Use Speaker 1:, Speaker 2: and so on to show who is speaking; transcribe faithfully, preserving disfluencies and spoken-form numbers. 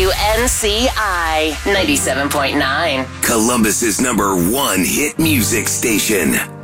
Speaker 1: W N C I ninety-seven point nine.
Speaker 2: Columbus's number one hit music station.